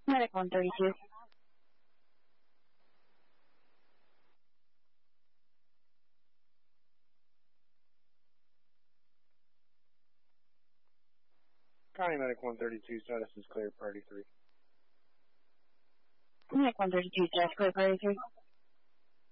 Medic 132. County Medic 132, status is clear, party 3. Medic 132, status clear, party 3.